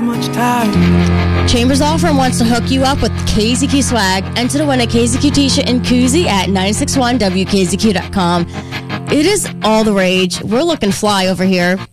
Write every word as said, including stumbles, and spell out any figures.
much time. Chambers Law Firm wants to hook you up with K Z Q swag. Enter to win a K Z Q t-shirt and koozie at nine six one W K Z Q dot com. It is all the rage. We're looking fly over here.